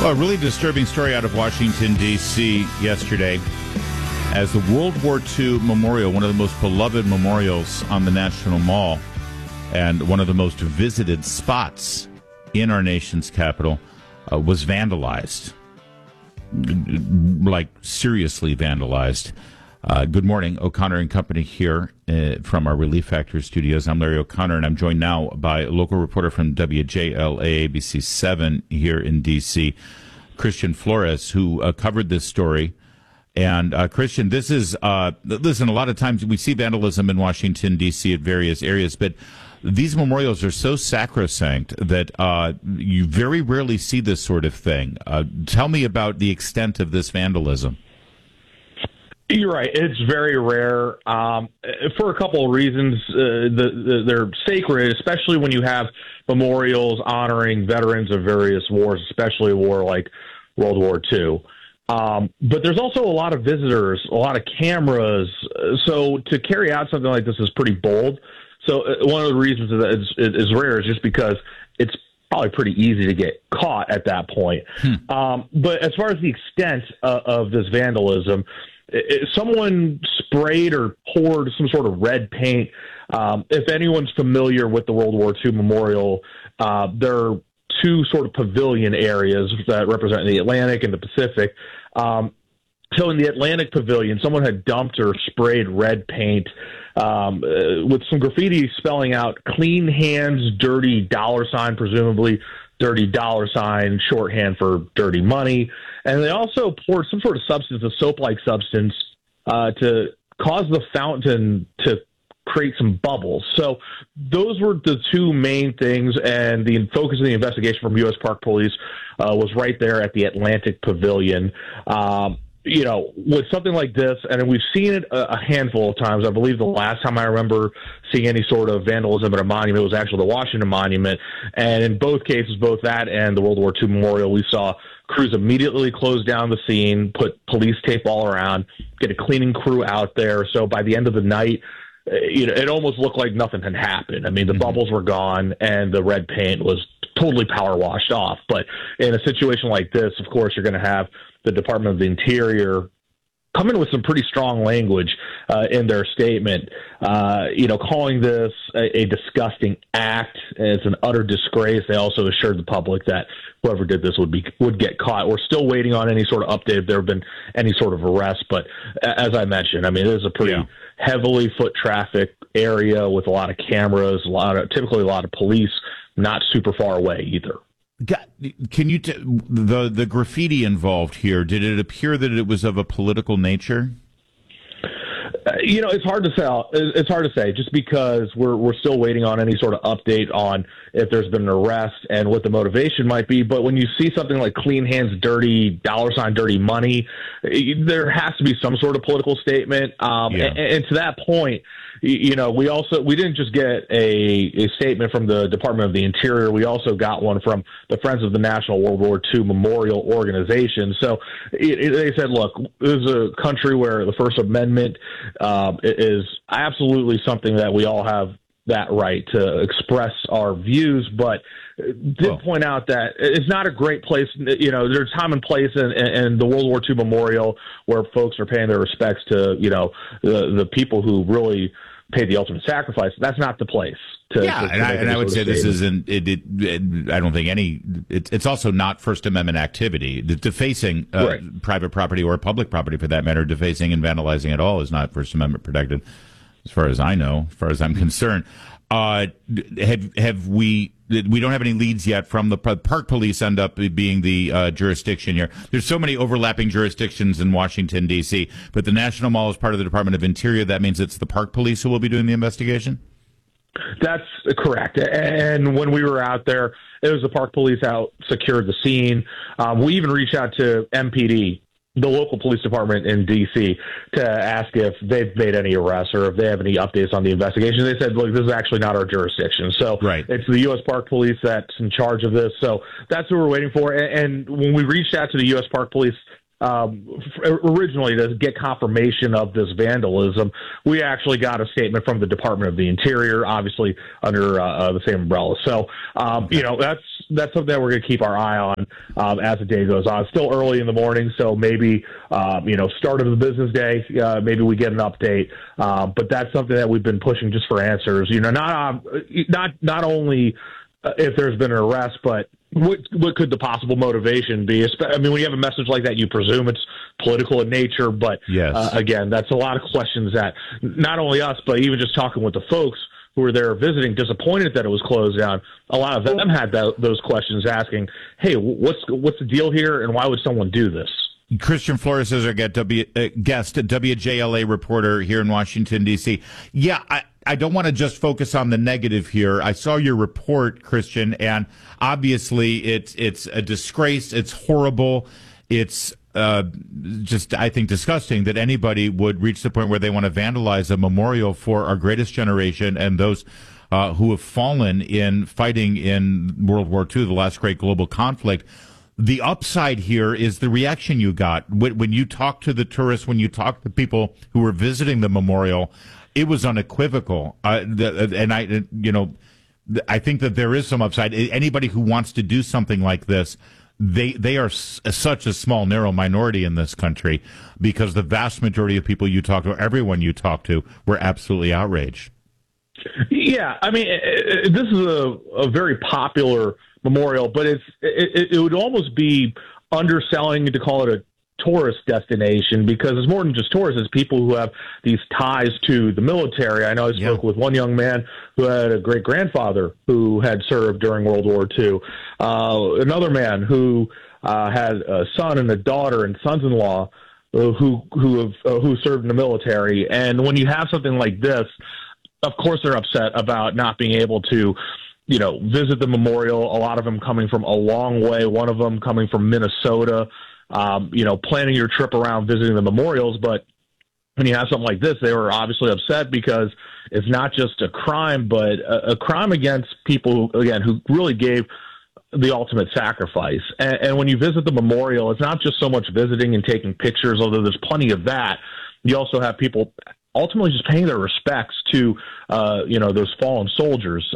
Well, a really disturbing story out of Washington, D.C. yesterday as the World War II Memorial, one of the most beloved memorials on the National Mall and one of the most visited spots in our nation's capital, was vandalized. Like, seriously vandalized. Good morning, O'Connor and Company here from our Relief Factor studios. I'm Larry O'Connor, and I'm joined now by a local reporter from WJLA ABC 7 here in D.C., Christian Flores, who covered this story. And Christian, this is, listen, a lot of times we see vandalism in Washington, D.C. at various areas, but these memorials are so sacrosanct that you very rarely see this sort of thing. Tell me about the extent of this vandalism. You're right. It's very rare for a couple of reasons. They're sacred, especially when you have memorials honoring veterans of various wars, especially a war like World War II. But there's also a lot of visitors, a lot of cameras. So to carry out something like this is pretty bold. So one of the reasons that it's rare is just because it's probably pretty easy to get caught at that point. But as far as the extent of this vandalism, someone sprayed or poured some sort of red paint. If anyone's familiar with the World War II Memorial, there are two sort of pavilion areas that represent the Atlantic and the Pacific. So in the Atlantic Pavilion, someone had dumped or sprayed red paint with some graffiti spelling out "clean hands, dirty $," presumably dirty $, shorthand for dirty money. And they also poured some sort of substance, a soap-like substance, to cause the fountain to create some bubbles. So those were the two main things, and the focus of the investigation from U.S. Park Police was right there at the Atlantic Pavilion. With something like this, and we've seen it a handful of times. I believe the last time I remember seeing any sort of vandalism at a monument was actually the Washington Monument. And in both cases, both that and the World War II Memorial, we saw crews immediately close down the scene, put police tape all around, get a cleaning crew out there. So by the end of the night, it almost looked like nothing had happened. I mean, the bubbles were gone and the red paint was totally power washed off. But in a situation like this, of course, you're going to have the Department of the Interior come in with some pretty strong language in their statement, calling this a disgusting act. It's an utter disgrace. They also assured the public that whoever did this would get caught. We're still waiting on any sort of update if there have been any sort of arrest. But as I mentioned, I mean, it is a pretty heavily foot traffic area with a lot of cameras, typically a lot of police, not super far away either. Can you the graffiti involved here? Did it appear that it was of a political nature? It's hard to say. It's hard to say, just because we're still waiting on any sort of update on if there's been an arrest and what the motivation might be. But when you see something like "clean hands, dirty $, dirty money," there has to be some sort of political statement. And to that point, we didn't just get a statement from the Department of the Interior. We also got one from the Friends of the National World War II Memorial Organization. So they said, look, this is a country where the First Amendment is absolutely something that we all have that right to express our views, but did point out that it's not a great place. There's time and place in the World War II Memorial where folks are paying their respects to, the people who really paid the ultimate sacrifice. That's not the place. I would say this isn't. I don't think it's also not First Amendment activity. Defacing private property or public property, for that matter, defacing and vandalizing at all is not First Amendment protected, as far as I know, as far as I'm concerned. We don't have any leads yet from the Park Police end up being the jurisdiction here. There's so many overlapping jurisdictions in Washington, D.C., but the National Mall is part of the Department of Interior. That means it's the Park Police who will be doing the investigation? That's correct. And when we were out there, it was the Park Police out, secured the scene. We even reached out to MPD, the local police department in D.C., to ask if they've made any arrests or if they have any updates on the investigation. They said, look, this is actually not our jurisdiction. So It's the U.S. Park Police that's in charge of this. So that's what we're waiting for. And when we reached out to the U.S. Park Police, originally to get confirmation of this vandalism, we actually got a statement from the Department of the Interior, obviously under the same umbrella. So, that's something that we're going to keep our eye on as the day goes on. It's still early in the morning, so maybe, start of the business day, maybe we get an update. But that's something that we've been pushing just for answers. Not only if there's been an arrest, but what could the possible motivation be? I mean, when you have a message like that, you presume it's political in nature. But yes. Again, that's a lot of questions that not only us, but even just talking with the folks who were there visiting, disappointed that it was closed down. A lot of them had those questions asking, hey, what's the deal here, and why would someone do this? Christian Flores is our guest, a WJLA reporter here in Washington, D.C. Yeah, I don't want to just focus on the negative here. I saw your report, Christian, and obviously it's a disgrace. It's horrible. It's just, I think, disgusting that anybody would reach the point where they want to vandalize a memorial for our greatest generation and those who have fallen in fighting in World War II, the last great global conflict. The upside here is the reaction you got when you talked to the tourists, when you talked to people who were visiting the memorial. It was unequivocal, and I think that there is some upside. Anybody who wants to do something like this, they are such a small, narrow minority in this country, because the vast majority of people you talk to, everyone you talk to, were absolutely outraged. Yeah, I mean, this is a very popular memorial, but it would almost be underselling to call it a tourist destination, because it's more than just tourists. It's people who have these ties to the military. I know I spoke with one young man who had a great-grandfather who had served during World War II. Another man who had a son and a daughter and sons-in-law who served in the military. And when you have something like this, of course they're upset about not being able to visit the memorial. A lot of them coming from a long way. One of them coming from Minnesota. Planning your trip around visiting the memorials. But when you have something like this, they were obviously upset because it's not just a crime, but a crime against people who really gave the ultimate sacrifice. And when you visit the memorial, it's not just so much visiting and taking pictures, although there's plenty of that. You also have people ultimately just paying their respects to, those fallen soldiers.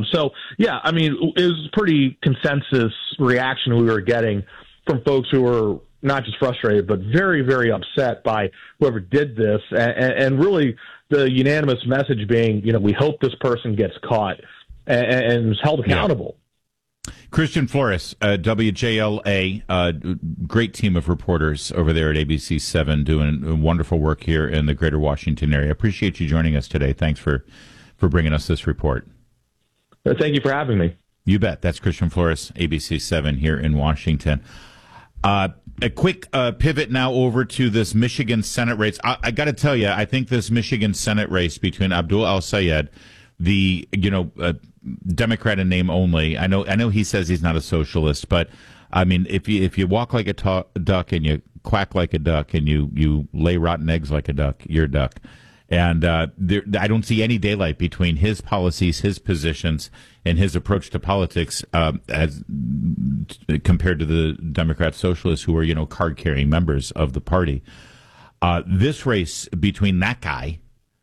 I mean, it was a pretty consensus reaction we were getting from folks who were not just frustrated, but very, very upset by whoever did this. And really the unanimous message being, we hope this person gets caught and is held accountable. Yeah. Christian Flores, WJLA, great team of reporters over there at ABC7 doing wonderful work here in the greater Washington area. Appreciate you joining us today. Thanks for bringing us this report. Thank you for having me. You bet. That's Christian Flores, ABC7 here in Washington. A quick pivot now over to this Michigan Senate race. I got to tell you, I think this Michigan Senate race between Abdul El-Sayed, the Democrat in name only. I know he says he's not a socialist, but I mean, if you walk like a duck and you quack like a duck and you lay rotten eggs like a duck, you're a duck. And I don't see any daylight between his policies, his positions, and his approach to politics as compared to the Democrat socialists who are, card-carrying members of the party. This race between that guy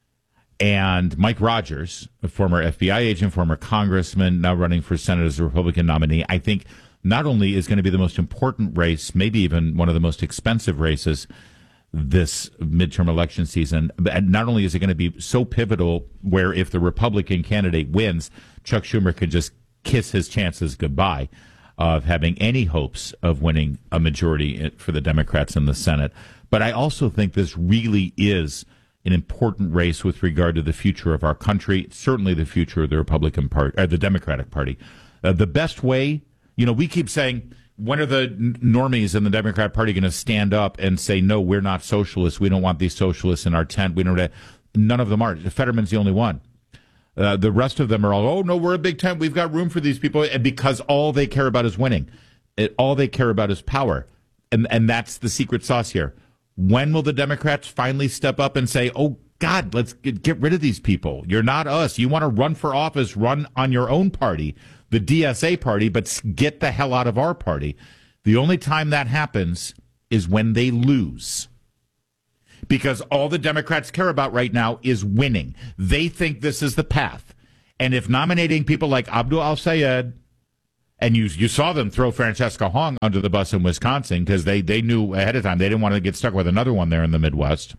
and Mike Rogers, a former FBI agent, former congressman, now running for Senate as a Republican nominee, I think not only is going to be the most important race, maybe even one of the most expensive races this midterm election season. And not only is it going to be so pivotal where if the Republican candidate wins, Chuck Schumer could just kiss his chances goodbye of having any hopes of winning a majority for the Democrats in the Senate. But I also think this really is an important race with regard to the future of our country, certainly the future of the Republican Party, or the Democratic Party. The best way, we keep saying, when are the normies in the Democrat Party going to stand up and say, no, we're not socialists. We don't want these socialists in our tent. We don't. None of them are. Fetterman's the only one. The rest of them are all, oh, no, we're a big tent. We've got room for these people. And because all they care about is winning. All they care about is power. And that's the secret sauce here. When will the Democrats finally step up and say, oh, God, let's get rid of these people. You're not us. You want to run for office, run on your own party, the DSA party, but get the hell out of our party. The only time that happens is when they lose. Because all the Democrats care about right now is winning. They think this is the path. And if nominating people like Abdul al-Sayed, and you saw them throw Francesca Hong under the bus in Wisconsin because they knew ahead of time they didn't want to get stuck with another one there in the Midwest.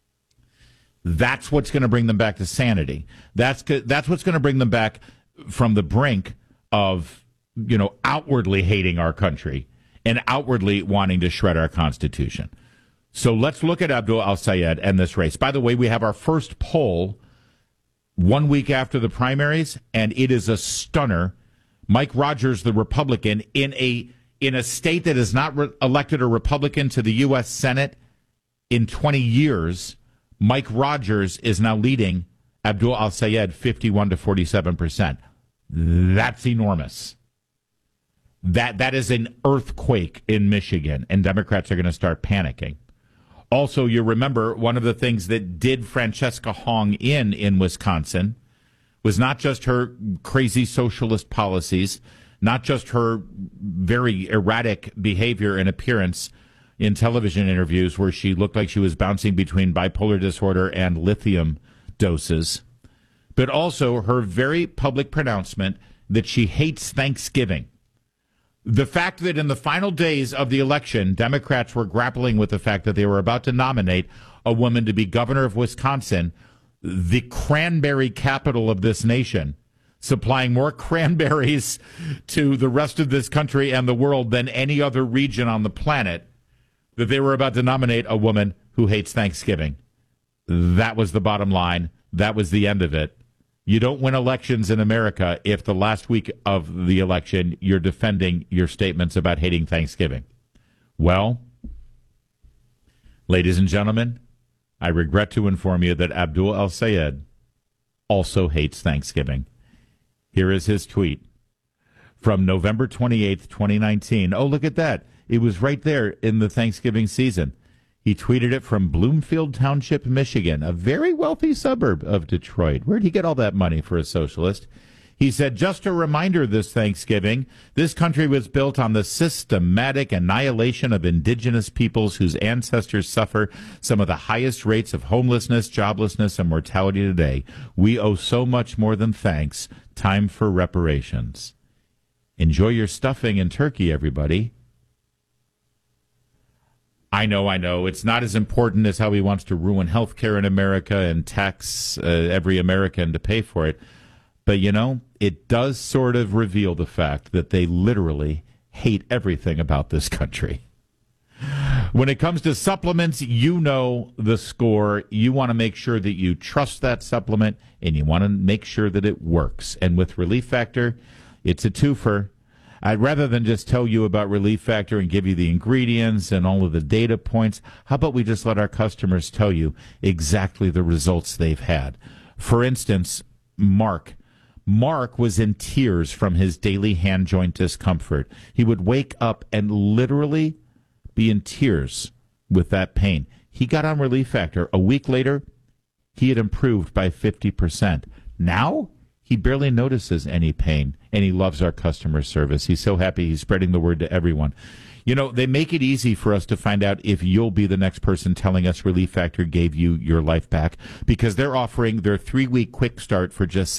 That's what's going to bring them back to sanity. That's what's going to bring them back from the brink of, outwardly hating our country and outwardly wanting to shred our Constitution. So let's look at Abdul al-Sayed and this race. By the way, we have our first poll 1 week after the primaries, and it is a stunner. Mike Rogers, the Republican, in a state that has not elected a Republican to the U.S. Senate in 20 years, Mike Rogers is now leading Abdul al-Sayed 51 to 47%. That's enormous. That is an earthquake in Michigan, and Democrats are going to start panicking. Also, you remember one of the things that did Francesca Hong in Wisconsin was not just her crazy socialist policies, not just her very erratic behavior and appearance in television interviews where she looked like she was bouncing between bipolar disorder and lithium doses, but also her very public pronouncement that she hates Thanksgiving. The fact that in the final days of the election, Democrats were grappling with the fact that they were about to nominate a woman to be governor of Wisconsin, the cranberry capital of this nation, supplying more cranberries to the rest of this country and the world than any other region on the planet, that they were about to nominate a woman who hates Thanksgiving. That was the bottom line. That was the end of it. You don't win elections in America if the last week of the election you're defending your statements about hating Thanksgiving. Well, ladies and gentlemen, I regret to inform you that Abdul al-Sayed also hates Thanksgiving. Here is his tweet from November 28th, 2019. Oh, look at that. It was right there in the Thanksgiving season. He tweeted it from Bloomfield Township, Michigan, a very wealthy suburb of Detroit. Where'd he get all that money for a socialist? He said, just a reminder this Thanksgiving, this country was built on the systematic annihilation of indigenous peoples whose ancestors suffer some of the highest rates of homelessness, joblessness, and mortality today. We owe so much more than thanks. Time for reparations. Enjoy your stuffing and turkey, everybody. I know. It's not as important as how he wants to ruin health care in America and tax every American to pay for it. But, it does sort of reveal the fact that they literally hate everything about this country. When it comes to supplements, you know the score. You want to make sure that you trust that supplement, and you want to make sure that it works. And with Relief Factor, it's a twofer. Rather than just tell you about Relief Factor and give you the ingredients and all of the data points, how about we just let our customers tell you exactly the results they've had? For instance, Mark was in tears from his daily hand joint discomfort. He would wake up and literally be in tears with that pain. He got on Relief Factor. A week later, he had improved by 50%. Now, he barely notices any pain, and he loves our customer service. He's so happy he's spreading the word to everyone. They make it easy for us to find out if you'll be the next person telling us Relief Factor gave you your life back, because they're offering their 3-week quick start for just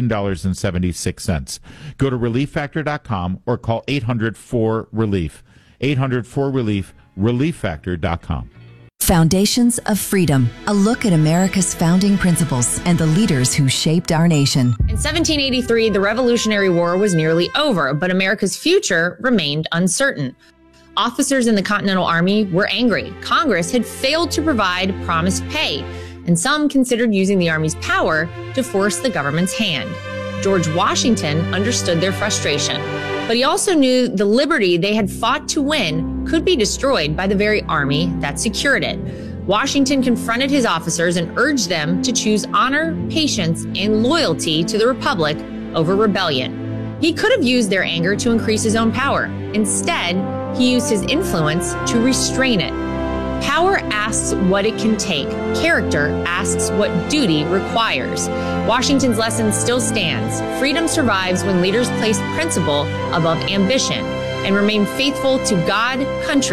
$17.76. Go to ReliefFactor.com or call 800-4RELIEF. 800-4RELIEF, ReliefFactor.com. Foundations of Freedom, a look at America's founding principles and the leaders who shaped our nation. In 1783, the Revolutionary War was nearly over, but America's future remained uncertain. Officers in the Continental Army were angry. Congress had failed to provide promised pay, and some considered using the Army's power to force the government's hand. George Washington understood their frustration, but he also knew the liberty they had fought to win could be destroyed by the very army that secured it. Washington confronted his officers and urged them to choose honor, patience, and loyalty to the Republic over rebellion. He could have used their anger to increase his own power. Instead, he used his influence to restrain it. Power asks what it can take. Character asks what duty requires. Washington's lesson still stands. Freedom survives when leaders place principle above ambition and remain faithful to God, country,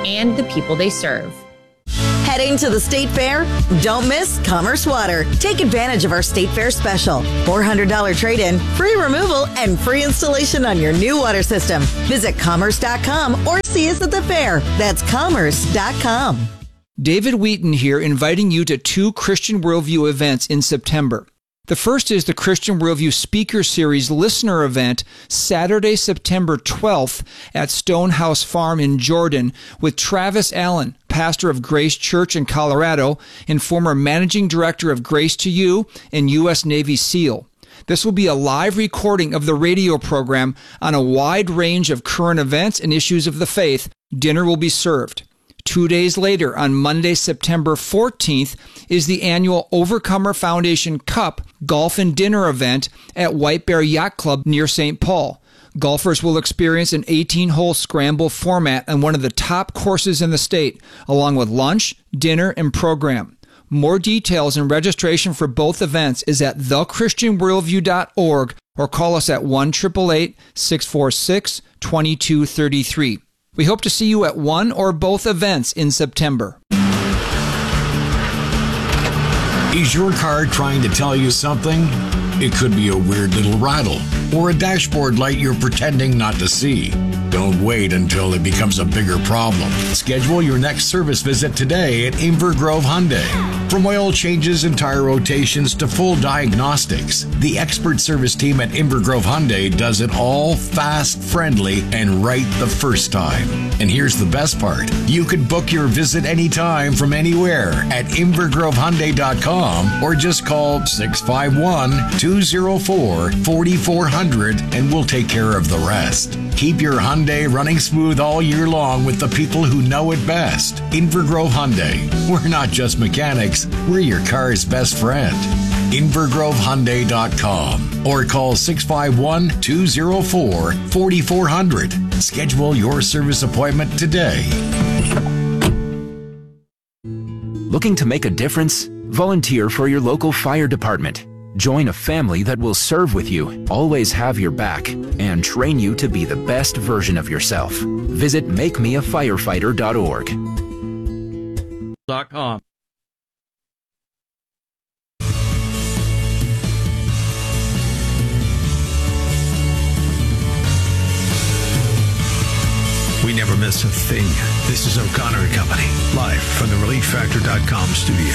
and the people they serve. Heading to the State Fair? Don't miss Commerce Water. Take advantage of our State Fair special. $400 trade-in, free removal, and free installation on your new water system. Visit commerce.com or see us at the fair. That's commerce.com. David Wheaton here, inviting you to 2 Christian Worldview events in September. The first is the Christian Worldview Speaker Series Listener Event, Saturday, September 12th at Stonehouse Farm in Jordan with Travis Allen, pastor of Grace Church in Colorado and former managing director of Grace to You and U.S. Navy SEAL. This will be a live recording of the radio program on a wide range of current events and issues of the faith. Dinner will be served. 2 days later, on Monday, September 14th, is the annual Overcomer Foundation Cup Golf and Dinner event at White Bear Yacht Club near St. Paul. Golfers will experience an 18-hole scramble format on one of the top courses in the state, along with lunch, dinner, and program. More details and registration for both events is at thechristianworldview.org or call us at 1-888-646-2233. We hope to see you at one or both events in September. Is your car trying to tell you something? It could be a weird little rattle or a dashboard light you're pretending not to see. Don't wait until it becomes a bigger problem. Schedule your next service visit today at Inver Grove Hyundai. From oil changes and tire rotations to full diagnostics, the expert service team at Inver Grove Hyundai does it all fast, friendly, and right the first time. And here's the best part. You can book your visit anytime from anywhere at invergrovehyundai.com or just call 651-204-4400 and we'll take care of the rest. Keep your Hyundai running smooth all year long with the people who know it best. Inver Grove Hyundai. We're not just mechanics, we're your car's best friend. invergrovehyundai.com or call 651-204-4400. Schedule your service appointment today. Looking to make a difference? Volunteer for your local fire department. Join a family that will serve with you, always have your back, and train you to be the best version of yourself. Visit makemeafirefighter.org. .com. We never miss a thing. This is O'Connor and Company, live from the ReliefFactor.com studio.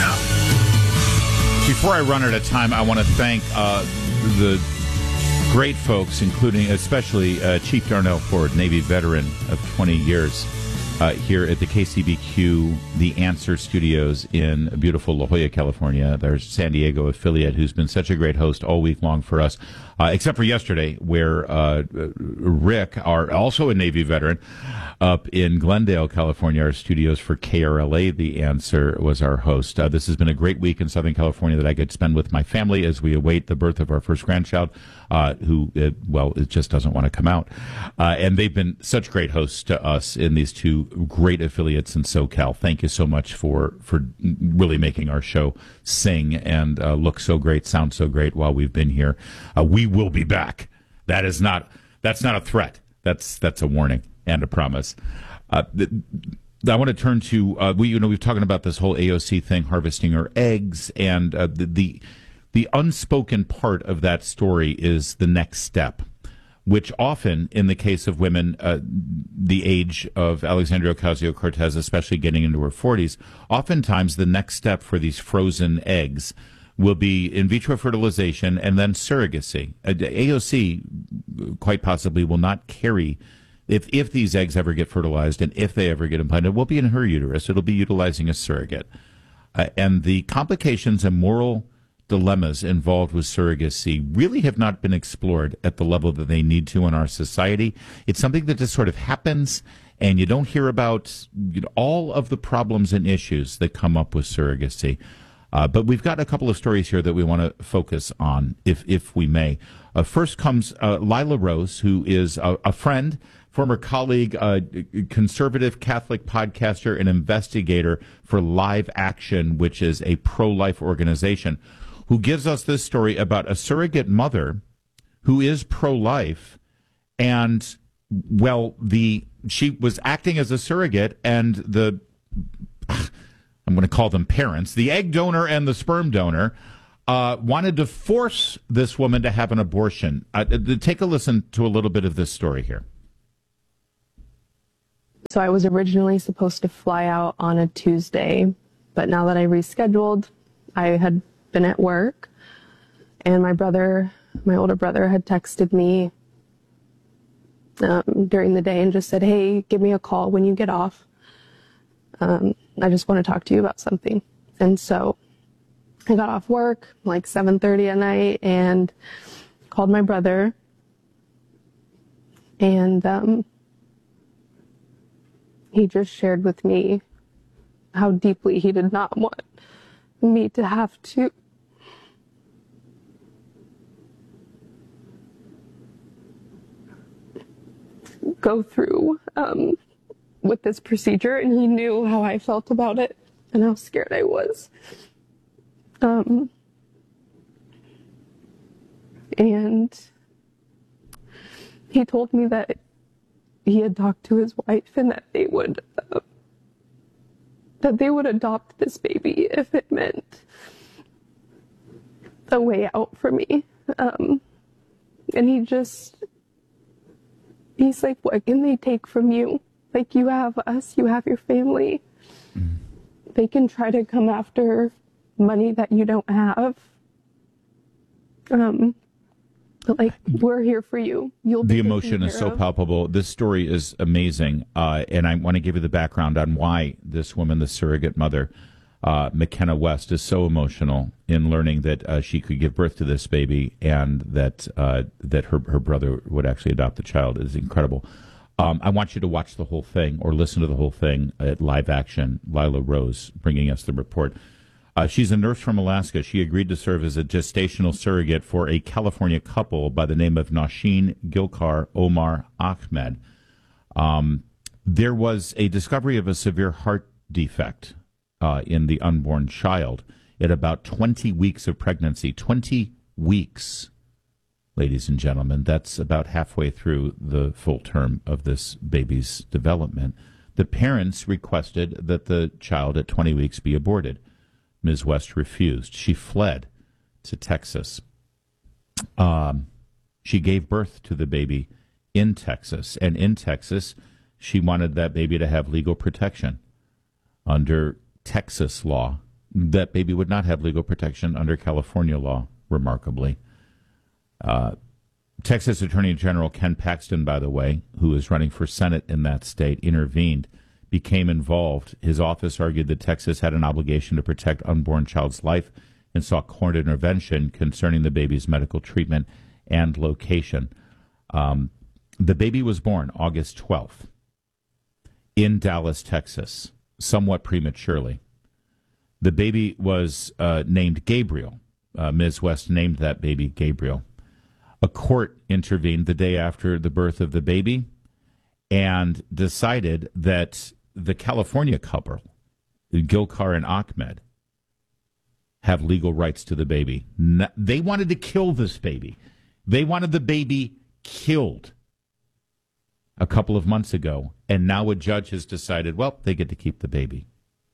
Before I run out of time, I want to thank the great folks, including especially Chief Darnell Ford, Navy veteran of 20 years, here at the KCBQ The Answer Studios in beautiful La Jolla, California. There's San Diego affiliate who's been such a great host all week long for us, except for yesterday where Rick, also a Navy veteran, up in Glendale, California, our studios for KRLA, The Answer, was our host. This has been a great week in Southern California that I get to spend with my family as we await the birth of our first grandchild, who, it just doesn't want to come out. And they've been such great hosts to us in these two great affiliates in SoCal. Thank you so much for really making our show sing and look so great, sound so great while we've been here. We will be back. That's not a threat. That's a warning and a promise. I want to turn to we've talking about this whole AOC thing, harvesting our eggs, and the unspoken part of that story is the next step, which often, in the case of women, the age of Alexandria Ocasio-Cortez, especially getting into her 40s, oftentimes the next step for these frozen eggs will be in vitro fertilization and then surrogacy. AOC quite possibly will not carry, if these eggs ever get fertilized and if they ever get implanted, it won't be in her uterus. It'll be utilizing a surrogate. And the complications and moral dilemmas involved with surrogacy really have not been explored at the level that they need to in our society. It's something that just sort of happens, and you don't hear about all of the problems and issues that come up with surrogacy. But we've got a couple of stories here that we want to focus on, if we may. First comes Lila Rose, who is a friend, former colleague, conservative Catholic podcaster, and investigator for Live Action, which is a pro-life organization, who gives us this story about a surrogate mother who is pro-life, and, the she was acting as a surrogate, and I'm going to call them parents, the egg donor and the sperm donor, wanted to force this woman to have an abortion. Take a listen to a little bit of this story here. So I was originally supposed to fly out on a Tuesday, but now that I rescheduled, I had been at work, and my older brother had texted me during the day and just said, "Hey, give me a call when you get off. I just want to talk to you about something." And so I got off work like 7:30 at night and called my brother, and he just shared with me how deeply he did not want me to have to go through with this procedure, and he knew how I felt about it and how scared I was. And he told me that he had talked to his wife and that they would adopt this baby if it meant a way out for me. And he's like, "What can they take from you? Like, you have us, you have your family. They can try to come after money that you don't have. But, like, we're here for you. The emotion is so palpable. This story is amazing. And I want to give you the background on why this woman, the surrogate mother, McKenna West, is so emotional in learning that she could give birth to this baby and that her brother would actually adopt the child. It is incredible. I want you to watch the whole thing or listen to the whole thing at Live Action. Lila Rose bringing us the report. She's a nurse from Alaska. She agreed to serve as a gestational surrogate for a California couple by the name of Nausheen Gilkar Omar Ahmed. There was a discovery of a severe heart defect in the unborn child at about 20 weeks of pregnancy. 20 weeks, ladies and gentlemen. That's about halfway through the full term of this baby's development. The parents requested that the child at 20 weeks be aborted. Ms. West refused. She fled to Texas. She gave birth to the baby in Texas. And in Texas, she wanted that baby to have legal protection. Under Texas law, that baby would not have legal protection under California law, remarkably. Texas Attorney General Ken Paxton, by the way, who is running for Senate in that state, intervened, became involved. His office argued that Texas had an obligation to protect unborn child's life and sought court intervention concerning the baby's medical treatment and location. The baby was born August 12th in Dallas, Texas, somewhat prematurely. The baby was named Gabriel. Ms. West named that baby Gabriel. A court intervened the day after the birth of the baby and decided that the California couple, Gilkar and Ahmed, have legal rights to the baby. They wanted to kill this baby. They wanted the baby killed a couple of months ago, and now a judge has decided, well, they get to keep the baby.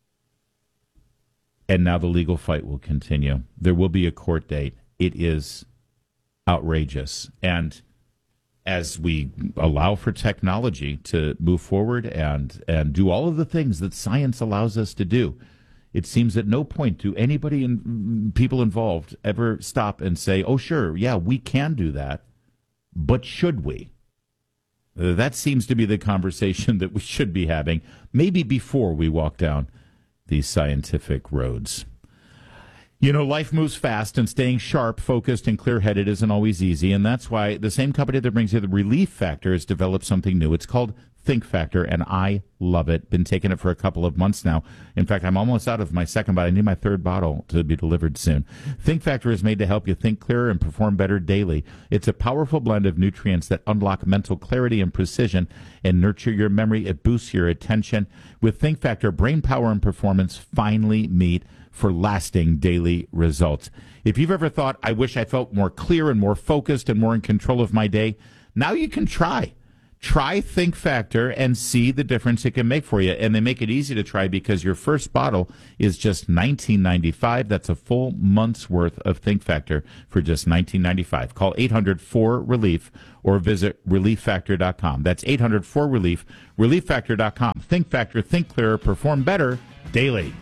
And now the legal fight will continue. There will be a court date. It is outrageous. And as we allow for technology to move forward and do all of the things that science allows us to do, it seems at no point do anybody and people involved ever stop and say, oh, sure, yeah, we can do that, but should we? That seems to be the conversation that we should be having, maybe before we walk down these scientific roads. You know, life moves fast, and staying sharp, focused, and clear-headed isn't always easy, and that's why the same company that brings you the Relief Factor has developed something new. It's called Think Factor, and I love it. Been taking it for a couple of months now. In fact, I'm almost out of my second, but I need my third bottle to be delivered soon. Think Factor is made to help you think clearer and perform better daily. It's a powerful blend of nutrients that unlock mental clarity and precision and nurture your memory. It boosts your attention. With Think Factor, brain power and performance finally meet for lasting daily results. If you've ever thought, I wish I felt more clear and more focused and more in control of my day, now you can try. Try Think Factor and see the difference it can make for you. And they make it easy to try because your first bottle is just $19.95. That's a full month's worth of Think Factor for just $19.95. Call 800-4RELIEF or visit ReliefFactor.com. That's 800-4RELIEF, ReliefFactor.com. Think Factor, think clearer, perform better daily.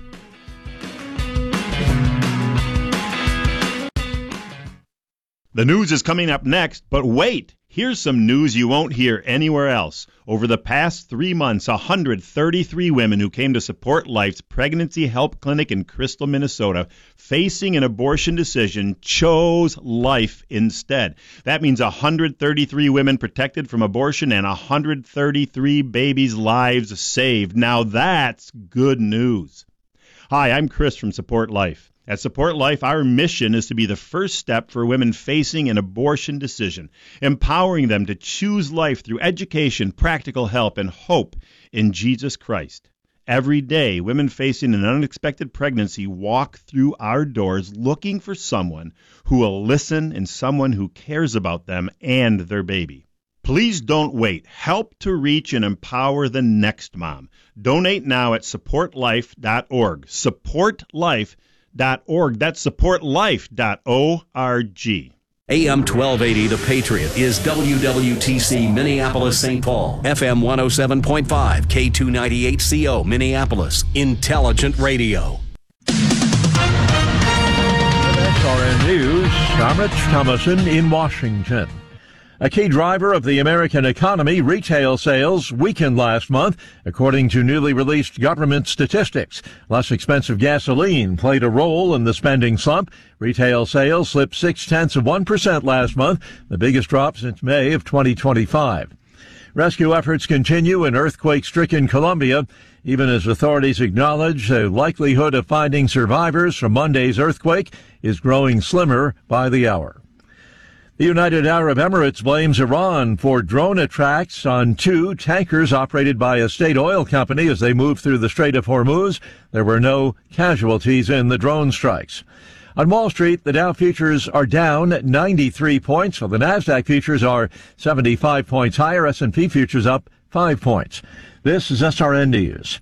The news is coming up next, but wait! Here's some news you won't hear anywhere else. Over the past 3 months, 133 women who came to Support Life's Pregnancy Help Clinic in Crystal, Minnesota, facing an abortion decision, chose life instead. That means 133 women protected from abortion and 133 babies' lives saved. Now that's good news. Hi, I'm Chris from Support Life. At Support Life, our mission is to be the first step for women facing an abortion decision, empowering them to choose life through education, practical help, and hope in Jesus Christ. Every day, women facing an unexpected pregnancy walk through our doors looking for someone who will listen and someone who cares about them and their baby. Please don't wait. Help to reach and empower the next mom. Donate now at supportlife.org. Supportlife.org. That's supportlife.org. AM 1280, The Patriot, is WWTC Minneapolis, St. Paul. FM 107.5, K298CO, Minneapolis. Intelligent radio. SRN News, I'm Rich Thomason in Washington. A key driver of the American economy, retail sales weakened last month, according to newly released government statistics. Less expensive gasoline played a role in the spending slump. Retail sales slipped 0.6% last month, the biggest drop since May of 2025. Rescue efforts continue in earthquake-stricken Colombia, even as authorities acknowledge the likelihood of finding survivors from Monday's earthquake is growing slimmer by the hour. The United Arab Emirates blames Iran for drone attacks on 2 tankers operated by a state oil company as they moved through the Strait of Hormuz. There were no casualties in the drone strikes. On Wall Street, the Dow futures are down 93 points, while the Nasdaq futures are 75 points higher. S&P futures up 5 points. This is SRN News.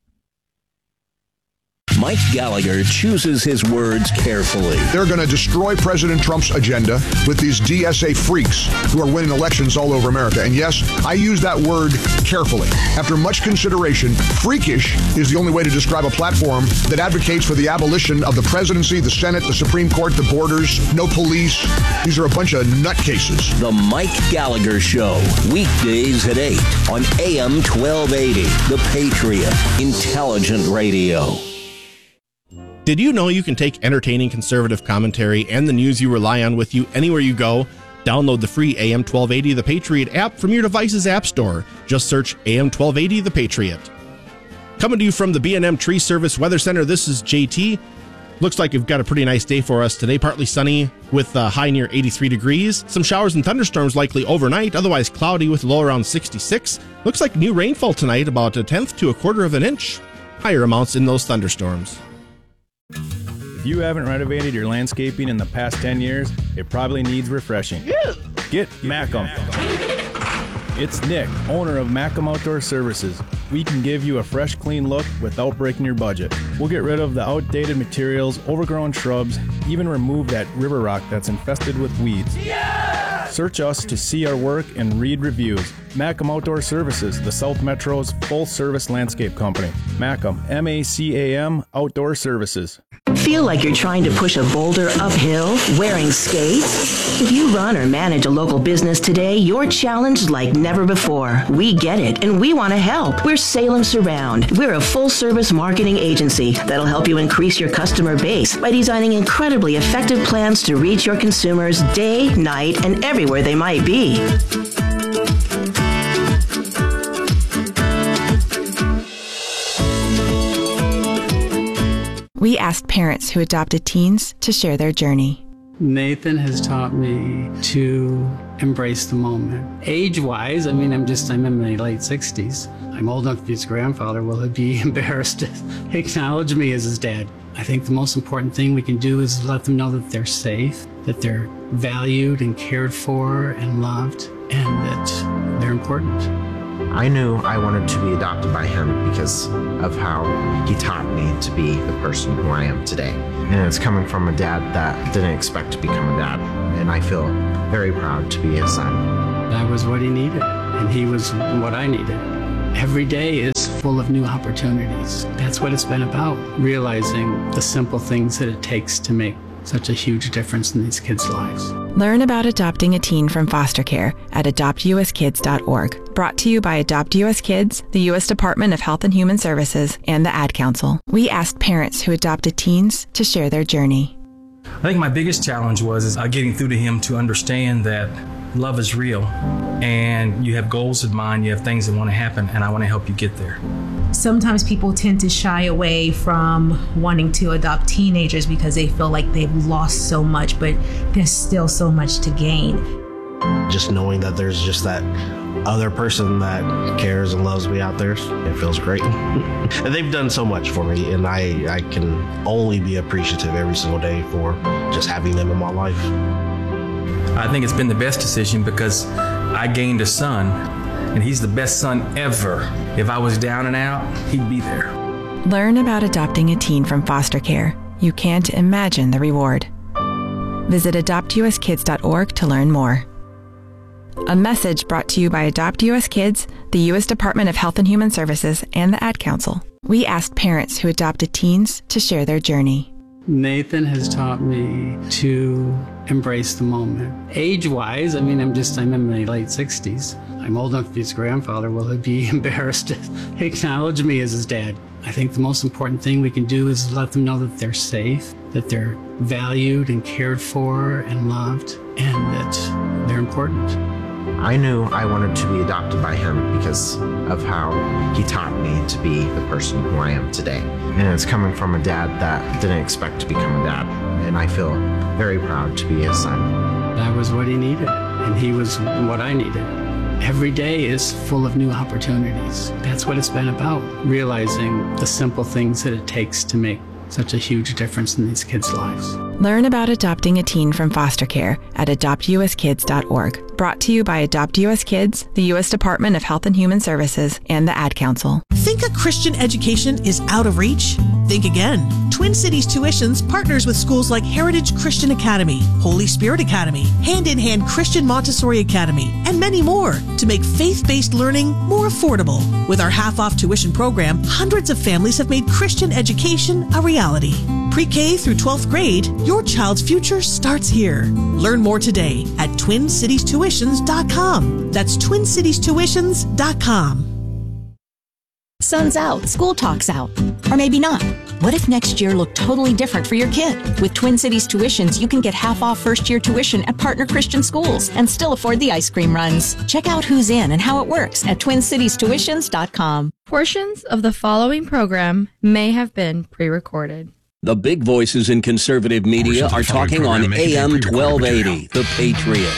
Mike Gallagher chooses his words carefully. They're going to destroy President Trump's agenda with these DSA freaks who are winning elections all over America. And yes, I use that word carefully. After much consideration, freakish is the only way to describe a platform that advocates for the abolition of the presidency, the Senate, the Supreme Court, the borders, no police. These are a bunch of nutcases. The Mike Gallagher Show, weekdays at 8 on AM 1280. The Patriot, intelligent radio. Did you know you can take entertaining conservative commentary and the news you rely on with you anywhere you go? Download the free AM 1280 The Patriot app from your device's app store. Just search AM 1280 The Patriot. Coming to you from the B&M Tree Service Weather Center, this is JT. Looks like we've got a pretty nice day for us today. Partly sunny with a high near 83 degrees. Some showers and thunderstorms likely overnight, otherwise cloudy with a low around 66. Looks like new rainfall tonight, about 1/10 to 1/4 of an inch. Higher amounts in those thunderstorms. If you haven't renovated your landscaping in the past 10 years, it probably needs refreshing. Get Macum. It's Nick, owner of Macum Outdoor Services. We can give you a fresh, clean look without breaking your budget. We'll get rid of the outdated materials, overgrown shrubs, even remove that river rock that's infested with weeds. Yeah! Search us to see our work and read reviews. Macum Outdoor Services, the South Metro's full-service landscape company. Macum, M-A-C-A-M, Outdoor Services. Feel like you're trying to push a boulder uphill wearing skates? If you run or manage a local business today, you're challenged like never before. We get it, and we want to help. We're Salem Surround. We're a full-service marketing agency that'll help you increase your customer base by designing incredibly effective plans to reach your consumers day, night, and everywhere they might be. We asked parents who adopted teens to share their journey. Nathan has taught me to embrace the moment. Age-wise, I'm in my late 60s. I'm old enough to be his grandfather. Will he be embarrassed to acknowledge me as his dad? I think the most important thing we can do is let them know that they're safe, that they're valued and cared for and loved, and that they're they're important. I knew I wanted to be adopted by him because of how he taught me to be the person who I am today. And it's coming from a dad that didn't expect to become a dad. And I feel very proud to be his son. That was what he needed, and he was what I needed. Every day is full of new opportunities. That's what it's been about, realizing the simple things that it takes to make such a huge difference in these kids' lives. Learn about adopting a teen from foster care at adoptuskids.org. Brought to you by Adopt U.S. Kids, the U.S. Department of Health and Human Services, and the Ad Council. We asked parents who adopted teens to share their journey. I think my biggest challenge was getting through to him to understand that love is real and you have goals in mind, you have things that want to happen, and I want to help you get there. Sometimes people tend to shy away from wanting to adopt teenagers because they feel like they've lost so much, but there's still so much to gain. Just knowing that there's just that other person that cares and loves me out there, it feels great. And they've done so much for me, and I can only be appreciative every single day for just having them in my life. I think it's been the best decision because I gained a son, and he's the best son ever. If I was down and out, he'd be there. Learn about adopting a teen from foster care. You can't imagine the reward. Visit adoptuskids.org to learn more. A message brought to you by Adopt U.S. Kids, the U.S. Department of Health and Human Services, and the Ad Council. We asked parents who adopted teens to share their journey. Nathan has taught me to embrace the moment. Age-wise, I'm in my late 60s. I'm old enough to be his grandfather. Will he be embarrassed to acknowledge me as his dad? I think the most important thing we can do is let them know that they're safe, that they're valued and cared for and loved, and that they're important. I knew I wanted to be adopted by him because of how he taught me to be the person who I am today. And it's coming from a dad that didn't expect to become a dad. And I feel very proud to be his son. That was what he needed, and he was what I needed. Every day is full of new opportunities. That's what it's been about, realizing the simple things that it takes to make such a huge difference in these kids' lives. Learn about adopting a teen from foster care at adoptuskids.org. Brought to you by Adopt U.S. Kids, the U.S. Department of Health and Human Services, and the Ad Council. Think a Christian education is out of reach? Think again. Twin Cities Tuitions partners with schools like Heritage Christian Academy, Holy Spirit Academy, Hand in Hand Christian Montessori Academy, and many more to make faith-based learning more affordable. With our half-off tuition program, hundreds of families have made Christian education a reality. Pre-K through 12th grade, your child's future starts here. Learn more today at TwinCitiesTuitions.com. That's TwinCitiesTuitions.com. Sun's out, school talk's out. Or maybe not. What if next year looked totally different for your kid? With Twin Cities Tuitions, you can get half off first year tuition at partner Christian schools and still afford the ice cream runs. Check out who's in and how it works at TwinCitiesTuitions.com. Portions of the following program may have been pre-recorded. The big voices in conservative media are talking on AM 1280, The Patriot.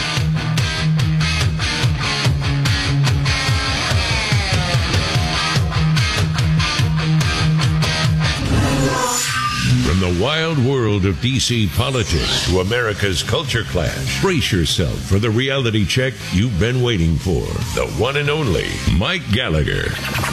From the wild world of D.C. politics to America's culture clash, brace yourself for the reality check you've been waiting for. The one and only Mike Gallagher.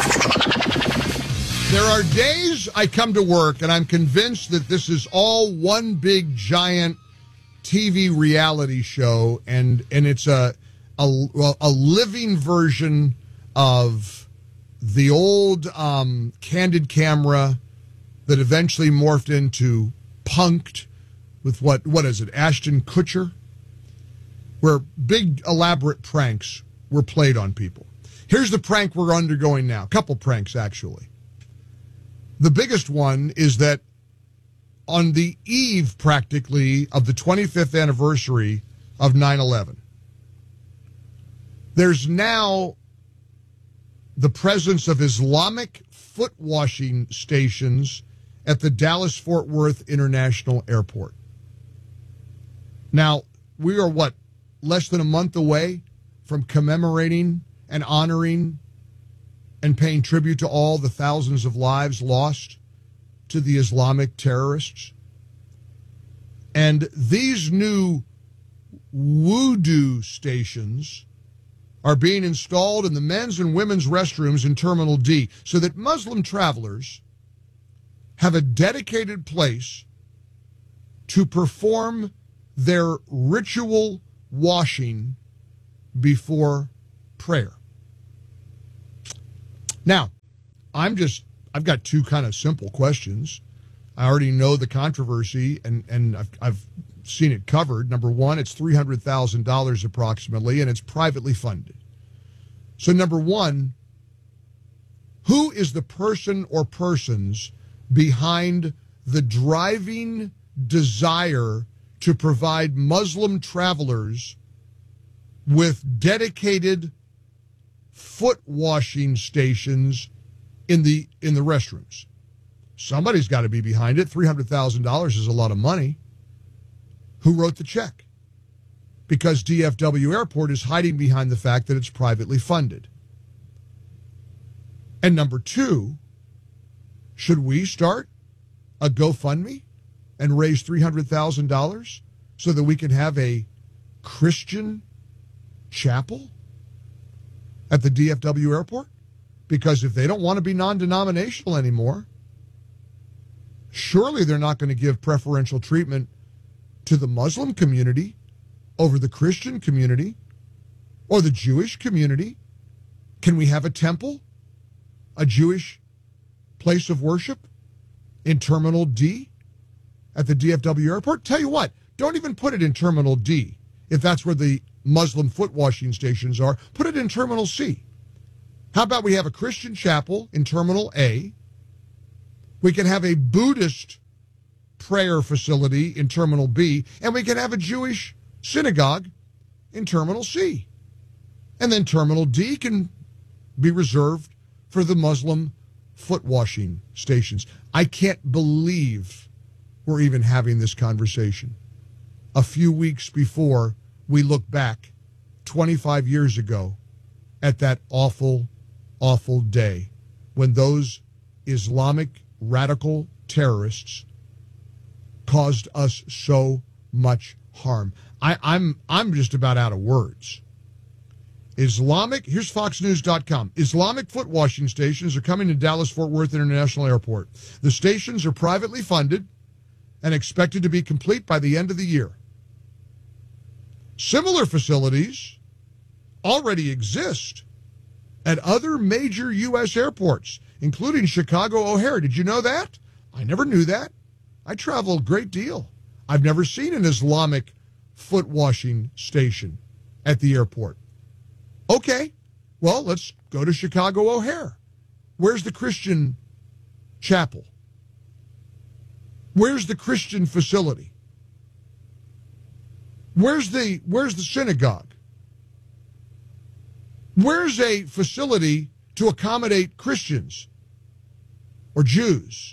There are days I come to work and I'm convinced that this is all one big giant TV reality show, and it's a living version of the old candid camera that eventually morphed into Punk'd with what is it, Ashton Kutcher, where big elaborate pranks were played on people. Here's the prank we're undergoing now. A couple pranks, actually. The biggest one is that on the eve, practically, of the 25th anniversary of 9/11, there's now the presence of Islamic foot washing stations at the Dallas-Fort Worth International Airport. Now, we are, less than a month away from commemorating and honoring and paying tribute to all the thousands of lives lost to the Islamic terrorists. And these new voodoo stations are being installed in the men's and women's restrooms in Terminal D so that Muslim travelers have a dedicated place to perform their ritual washing before prayer. Now, I've got two kind of simple questions. I already know the controversy, and I've seen it covered. Number one, it's $300,000 approximately, and it's privately funded. So number one, who is the person or persons behind the driving desire to provide Muslim travelers with dedicated foot washing stations in the restrooms? Somebody's got to be behind it. $300,000 is a lot of money. Who wrote the check? Because DFW Airport is hiding behind the fact that it's privately funded. And number two, should we start a GoFundMe and raise $300,000 so that we can have a Christian chapel at the DFW Airport? Because if they don't want to be non-denominational anymore, surely they're not going to give preferential treatment to the Muslim community over the Christian community or the Jewish community. Can we have a temple, a Jewish place of worship in Terminal D at the DFW Airport? Tell you what, don't even put it in Terminal D if that's where the Muslim foot washing stations are. Put it in Terminal C. How about we have a Christian chapel in Terminal A? We can have a Buddhist prayer facility in Terminal B, and we can have a Jewish synagogue in Terminal C. And then Terminal D can be reserved for the Muslim foot washing stations. I can't believe we're even having this conversation a few weeks before we look back 25 years ago at that awful, awful day when those Islamic radical terrorists caused us so much harm. I'm just about out of words. Here's FoxNews.com. Islamic foot washing stations are coming to Dallas-Fort Worth International Airport. The stations are privately funded and expected to be complete by the end of the year. Similar facilities already exist at other major U.S. airports, including Chicago O'Hare. Did you know that? I never knew that. I travel a great deal. I've never seen an Islamic foot washing station at the airport. Okay, well, let's go to Chicago O'Hare. Where's the Christian chapel? Where's the Christian facility? Where's the synagogue? Where's a facility to accommodate Christians or Jews?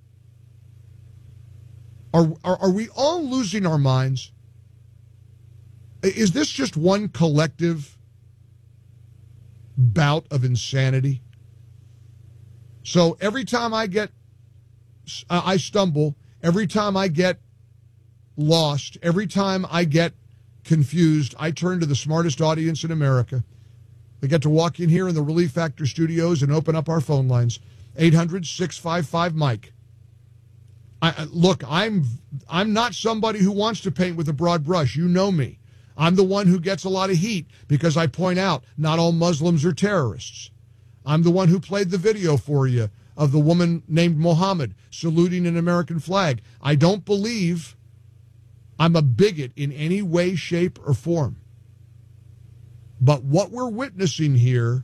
Are we all losing our minds? Is this just one collective bout of insanity? So every time I stumble, every time I get lost, every time I get confused, I turn to the smartest audience in America. They get to walk in here in the Relief Factor studios and open up our phone lines. 800-655-MIKE. Look, I'm not somebody who wants to paint with a broad brush. You know me. I'm the one who gets a lot of heat because I point out not all Muslims are terrorists. I'm the one who played the video for you of the woman named Mohammed saluting an American flag. I don't believe I'm a bigot in any way, shape, or form. But what we're witnessing here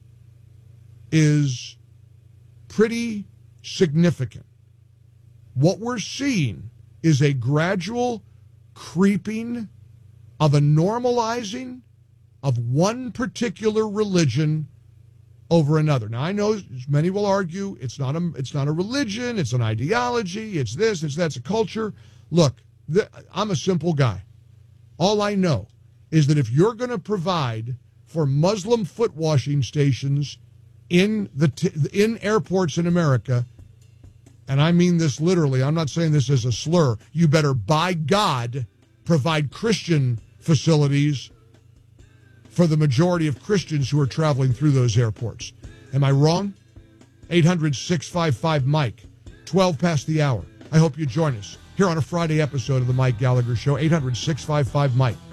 is pretty significant. What we're seeing is a gradual creeping of a normalizing of one particular religion over another. Now, I know many will argue it's not a religion, it's an ideology, it's this, it's that, it's a culture. Look, I'm a simple guy. All I know is that if you're going to provide for Muslim foot washing stations in airports in America, and I mean this literally, I'm not saying this as a slur, you better, by God, provide Christian facilities for the majority of Christians who are traveling through those airports. Am I wrong? 800-655-MIKE, 12 past the hour. I hope you join us here on a Friday episode of the Mike Gallagher Show, 800-655-MIKE.